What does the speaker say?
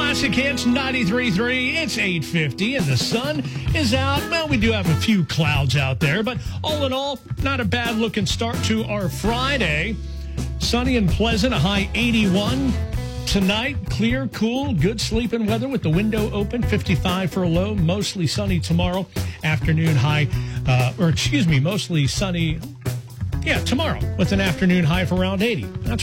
Classic Hits 93.3. It's 8:50 and the sun is out. Well, we do have a few clouds out there, but all in all, not a bad looking start to our Friday. Sunny and pleasant, a high 81. Tonight, clear, cool, good sleeping weather with the window open, 55 for a low. Mostly sunny tomorrow. Afternoon high, mostly sunny. Yeah, tomorrow with an afternoon high of around 80. That's